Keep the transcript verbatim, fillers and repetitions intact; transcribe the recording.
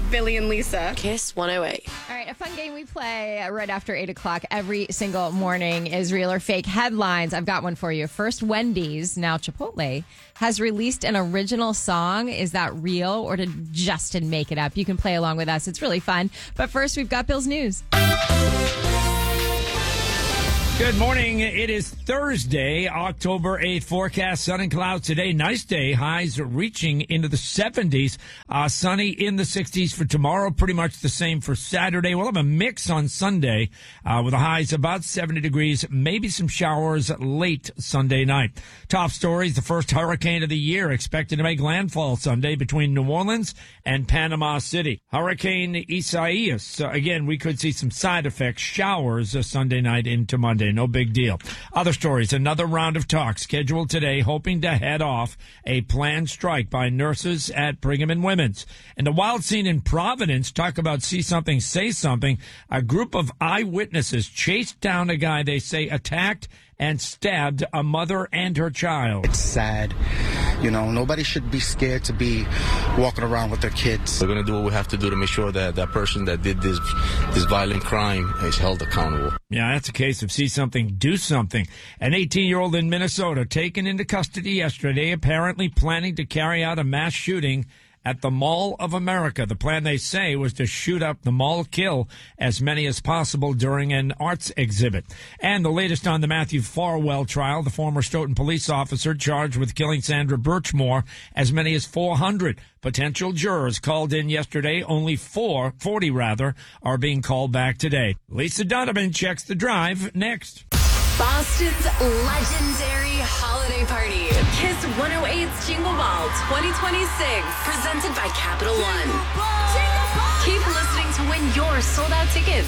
Billy and Lisa. Kiss one oh eight. All right, a fun game we play right after eight o'clock every single morning is real or fake headlines. I've got one for you. First, Wendy's, now Chipotle, has released an original song. Is that real, or did Justin make it up? You can play along with us. It's really fun. But first, we've got Bill's News. Good morning. It is Thursday, October eighth. Forecast, sun and clouds today. Nice day. Highs reaching into the seventies. Uh, sunny in the sixties for tomorrow. Pretty much the same for Saturday. We'll have a mix on Sunday uh, with the highs about seventy degrees. Maybe some showers late Sunday night. Top stories. The first hurricane of the year expected to make landfall Sunday between New Orleans and Panama City. Hurricane Isaias. Uh, again, we could see some side effects. Showers uh, Sunday night into Monday. No big deal. Other stories. Another round of talks scheduled today, hoping to head off a planned strike by nurses at Brigham and Women's. And a wild scene in Providence. Talk about see something, say something. A group of eyewitnesses chased down a guy they say attacked and stabbed a mother and her child. It's sad. You know, nobody should be scared to be walking around with their kids. We're going to do what we have to do to make sure that that person that did this this violent crime is held accountable. Yeah, that's a case of see something, do something. An eighteen-year-old in Minnesota taken into custody yesterday, apparently planning to carry out a mass shooting at the Mall of America. The plan, they say, was to shoot up the mall, kill as many as possible during an arts exhibit. And the latest on the Matthew Farwell trial, the former Stoughton police officer charged with killing Sandra Birchmore, as many as four hundred potential jurors called in yesterday. Only four, forty rather, are being called back today. Lisa Donovan checks the drive next. Boston's legendary holiday party. Kiss one oh eight's Jingle Ball twenty twenty-six. Presented by Capital One. Keep listening to win your sold-out tickets